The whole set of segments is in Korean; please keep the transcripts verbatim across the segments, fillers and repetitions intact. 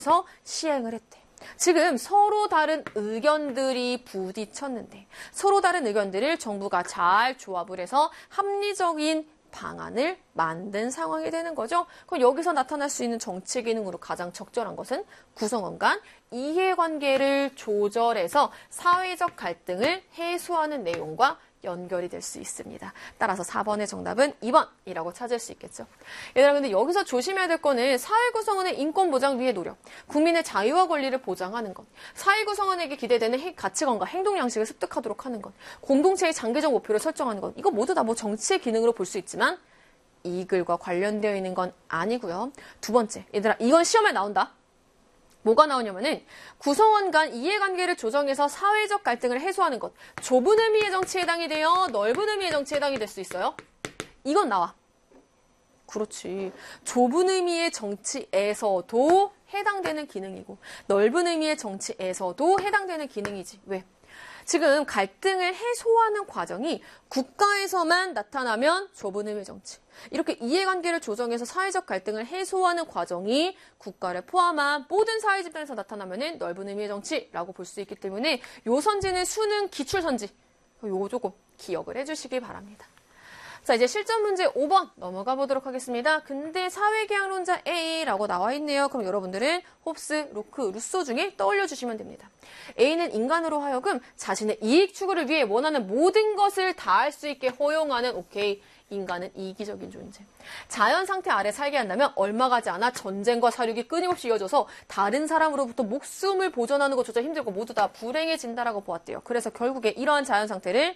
시행을 했대. 지금 서로 다른 의견들이 부딪혔는데 서로 다른 의견들을 정부가 잘 조합을 해서 합리적인 방안을 만든 상황이 되는 거죠. 그럼 여기서 나타날 수 있는 정치 기능으로 가장 적절한 것은 구성원 간 이해관계를 조절해서 사회적 갈등을 해소하는 내용과 연결이 될 수 있습니다. 따라서 사 번의 정답은 이 번이라고 찾을 수 있겠죠. 얘들아, 근데 여기서 조심해야 될 거는 사회 구성원의 인권 보장 위의 노력, 국민의 자유와 권리를 보장하는 것, 사회 구성원에게 기대되는 가치관과 행동 양식을 습득하도록 하는 것, 공동체의 장기적 목표를 설정하는 것, 이거 모두 다 뭐 정치의 기능으로 볼 수 있지만 이 글과 관련되어 있는 건 아니고요. 두 번째, 얘들아, 이건 시험에 나온다. 뭐가 나오냐면은 구성원 간 이해관계를 조정해서 사회적 갈등을 해소하는 것. 좁은 의미의 정치에 해당이 돼요? 넓은 의미의 정치에 해당이 될 수 있어요? 이건 나와. 그렇지. 좁은 의미의 정치에서도 해당되는 기능이고 넓은 의미의 정치에서도 해당되는 기능이지. 왜? 지금 갈등을 해소하는 과정이 국가에서만 나타나면 좁은 의미의 정치. 이렇게 이해관계를 조정해서 사회적 갈등을 해소하는 과정이 국가를 포함한 모든 사회 집단에서 나타나면 넓은 의미의 정치라고 볼 수 있기 때문에 요 선지는 수능 기출선지. 요 조금 기억을 해주시기 바랍니다. 자, 이제 실전 문제 오 번 넘어가 보도록 하겠습니다. 근대 사회계약론자 A라고 나와 있네요. 그럼 여러분들은 홉스, 로크, 루소 중에 떠올려 주시면 됩니다. A는 인간으로 하여금 자신의 이익 추구를 위해 원하는 모든 것을 다 할 수 있게 허용하는, 오케이, 인간은 이기적인 존재. 자연 상태 아래 살게 한다면 얼마 가지 않아 전쟁과 사륙이 끊임없이 이어져서 다른 사람으로부터 목숨을 보존하는 것조차 힘들고 모두 다 불행해진다라고 보았대요. 그래서 결국에 이러한 자연 상태를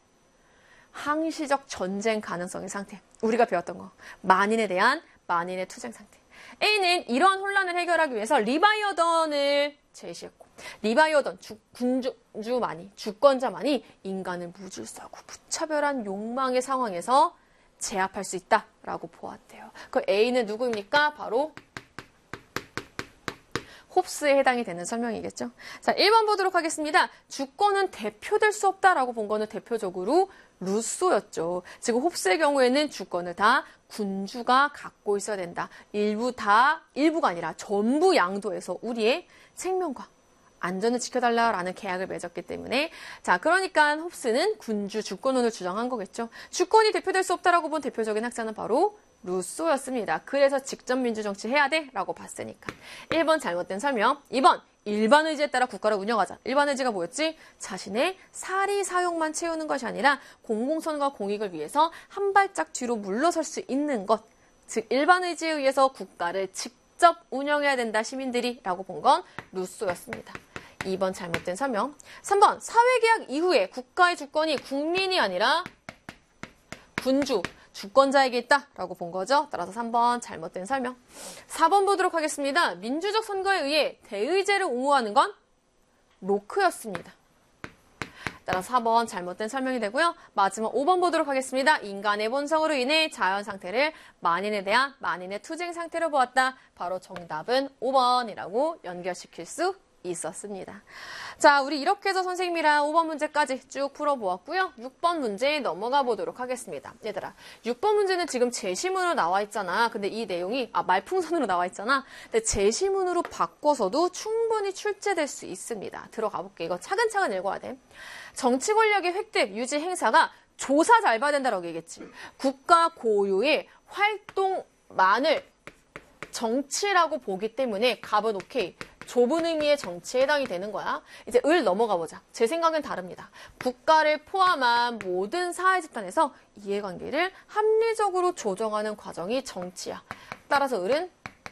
항시적 전쟁 가능성의 상태. 우리가 배웠던 거. 만인에 대한 만인의 투쟁 상태. A는 이러한 혼란을 해결하기 위해서 리바이어던을 제시했고 리바이어던, 주, 군주만이, 주권자만이 인간을 무질서하고 무차별한 욕망의 상황에서 제압할 수 있다라고 보았대요. 그 A는 누구입니까? 바로 홉스에 해당이 되는 설명이겠죠. 자, 일 번 보도록 하겠습니다. 주권은 대표될 수 없다라고 본 거는 대표적으로 루소였죠. 지금 홉스의 경우에는 주권을 다 군주가 갖고 있어야 된다. 일부 다, 일부가 아니라 전부 양도해서 우리의 생명과 안전을 지켜달라라는 계약을 맺었기 때문에 자, 그러니까 홉스는 군주 주권론을 주장한 거겠죠. 주권이 대표될 수 없다라고 본 대표적인 학자는 바로 루소였습니다. 그래서 직접 민주정치 해야 돼? 라고 봤으니까. 일 번 잘못된 설명. 이 번 일반 의지에 따라 국가를 운영하자. 일반 의지가 뭐였지? 자신의 사리 사욕만 채우는 것이 아니라 공공선과 공익을 위해서 한 발짝 뒤로 물러설 수 있는 것. 즉 일반 의지에 의해서 국가를 직접 운영해야 된다 시민들이 라고 본 건 루소였습니다. 이 번 잘못된 설명. 삼 번 사회계약 이후에 국가의 주권이 국민이 아니라 군주, 주권자에게 있다라고 본 거죠. 따라서 삼 번 잘못된 설명. 사 번 보도록 하겠습니다. 민주적 선거에 의해 대의제를 옹호하는 건 로크였습니다. 따라서 사 번 잘못된 설명이 되고요. 마지막 오 번 보도록 하겠습니다. 인간의 본성으로 인해 자연 상태를 만인에 대한 만인의 투쟁 상태로 보았다. 바로 정답은 오 번이라고 연결시킬 수 있었습니다. 자, 우리 이렇게 해서 선생님이랑 오 번 문제까지 쭉 풀어보았고요. 육 번 문제 넘어가 보도록 하겠습니다. 얘들아, 육 번 문제는 지금 제시문으로 나와 있잖아. 근데 이 내용이 아 말풍선으로 나와 있잖아. 근데 제시문으로 바꿔서도 충분히 출제될 수 있습니다. 들어가 볼게. 이거 차근차근 읽어야 돼. 정치 권력의 획득, 유지, 행사가 조사 잘 봐야 된다라고 얘기했지. 국가 고유의 활동만을 정치라고 보기 때문에 갑은 오케이. 좁은 의미의 정치에 해당이 되는 거야. 이제 을 넘어가 보자. 제 생각은 다릅니다. 국가를 포함한 모든 사회 집단에서 이해관계를 합리적으로 조정하는 과정이 정치야. 따라서 을은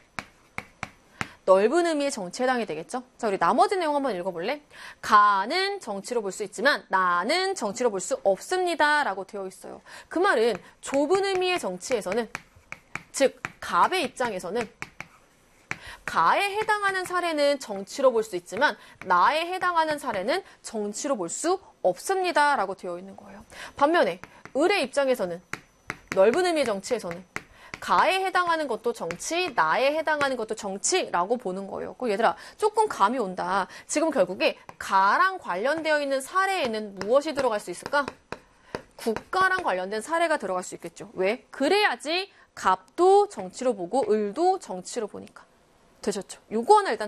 넓은 의미의 정치에 해당이 되겠죠. 자, 우리 나머지 내용 한번 읽어볼래? 가는 정치로 볼 수 있지만 나는 정치로 볼 수 없습니다. 라고 되어 있어요. 그 말은 좁은 의미의 정치에서는, 즉 갑의 입장에서는 가에 해당하는 사례는 정치로 볼 수 있지만 나에 해당하는 사례는 정치로 볼 수 없습니다. 라고 되어 있는 거예요. 반면에 을의 입장에서는, 넓은 의미의 정치에서는 가에 해당하는 것도 정치, 나에 해당하는 것도 정치라고 보는 거예요. 그 얘들아, 조금 감이 온다. 지금 결국에 가랑 관련되어 있는 사례에는 무엇이 들어갈 수 있을까? 국가랑 관련된 사례가 들어갈 수 있겠죠. 왜? 그래야지 갑도 정치로 보고 을도 정치로 보니까. 되셨죠. 요거 하나 일단